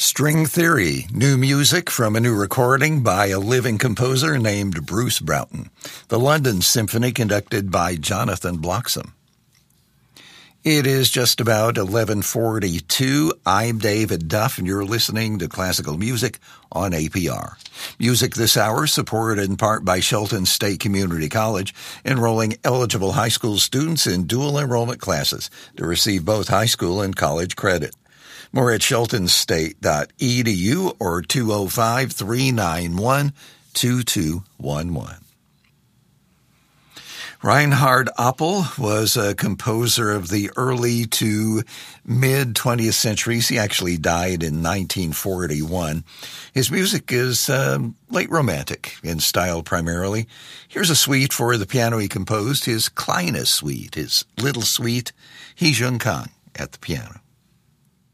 String Theory, new music from a new recording by a living composer named Bruce Broughton. The London Symphony conducted by Jonathan Bloxham. It is just about 11:42. I'm David Duff, and you're listening to Classical Music on APR. Music this hour supported in part by Shelton State Community College, enrolling eligible high school students in dual enrollment classes to receive both high school and college credit. More at sheltonstate.edu or 205-391-2211. Reinhard Oppel was a composer of the early to mid-20th centuries. He actually died in 1941. His music is late romantic in style primarily. Here's a suite for the piano he composed, his Kleine Suite, his little suite. He Jung Kang at the piano.